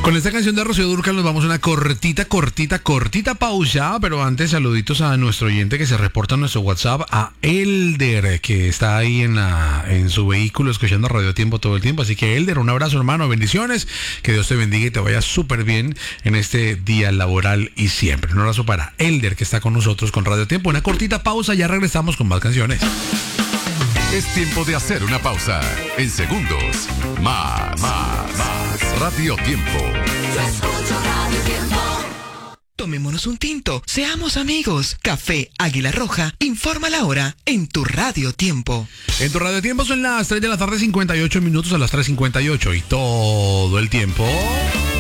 Con esta canción de Rocío Dúrcal nos vamos a una cortita pausa, pero antes saluditos a nuestro oyente que se reporta en nuestro WhatsApp, a Elder, que está ahí en su vehículo escuchando Radio Tiempo todo el tiempo. Así que Elder, un abrazo, hermano, bendiciones, que Dios te bendiga y te vaya súper bien en este día laboral y siempre. Un abrazo para Elder, que está con nosotros con Radio Tiempo. Una cortita pausa, ya regresamos con más canciones. Es tiempo de hacer una pausa. En segundos, más. Radio Tiempo. Yo escucho Radio Tiempo. Tomémonos un tinto, seamos amigos. Café Águila Roja informa la hora en tu Radio Tiempo. En tu Radio Tiempo son las 3 de la tarde, 58 minutos a las 3:58 y todo el tiempo.